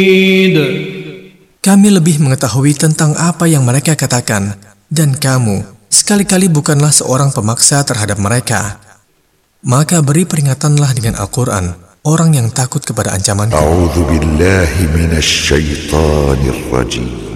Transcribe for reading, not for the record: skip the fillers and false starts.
Kami lebih mengetahui tentang apa yang mereka katakan, dan kamu sekali-kali bukanlah seorang pemaksa terhadap mereka. Maka beri peringatanlah dengan Al-Quran orang yang takut kepada ancamanku. A'udzu billahi minasy syaithanir rajim.